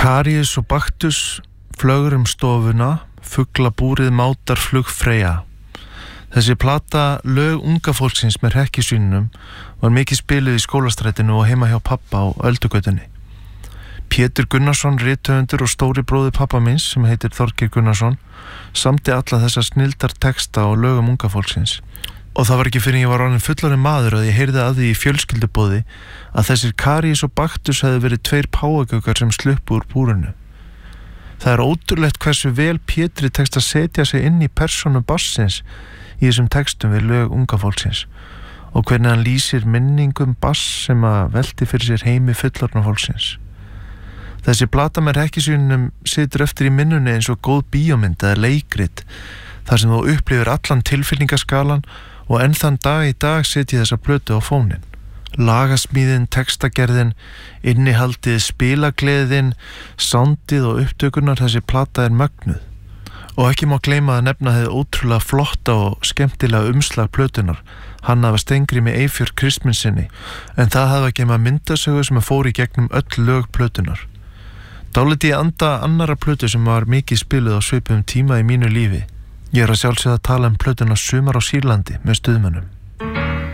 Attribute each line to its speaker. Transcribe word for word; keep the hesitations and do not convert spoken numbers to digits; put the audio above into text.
Speaker 1: Karíus og Baktus, flögur um stofuna, fuglabúrið mátar flugfreyja. Þessi plata lög unga fólksins með hrekkjusvínunum var mikið spiluð í skólastrætinu og heima hjá pappa á Öldugötunni. Pétur Gunnarsson, rithöfundur og stóri bróðir pappa minns sem heitir Þorgeir Gunnarsson, samdi alla þessa snildar texta og lögum unga fólksins. Og það var ekki fyrir ég var orðinn fullorðinn maður að ég heyrði að því í fjölskylduboði að þessir Karíus og Baktus hefði verið tveir páfagaukar sem sluppu úr búrinu. Það er ótrúlegt hversu vel Pétri tekst að setja sig inn í persónu bassins í þessum textum við lög unga fólksins og hvernig hann lýsir minningum bass sem að velti fyrir sér heimi fullorðna fólksins. Þessi plata með hrekkjusvínunum situr eftir í minnunni eins og góð bíómynd eða leikrit þar sem þú upplifir allan tilfinningaskalan og enn þann dag í dag setji þessa plötu á fóninn. Lagasmíðin, textagerðin, innihaldið, spilagleðin, soundið og upptökunar, þessi plata er mögnuð. Og ekki má gleyma að nefna hefði ótrúlega flotta og skemmtilega umslag plötunar. Hann hafa Steingrími Eyfjörð Kristmundsinni, en það hafa ekki maður myndasögu sem að fór í gegnum öll lög plötunar. Dálítið í anda annara plötu sem var mikið spiluð á svipuðum tíma í mínu lífi. Ég er að sjálfsögða að tala um plötuna Sumar á Sýrlandi með Stuðmönnum.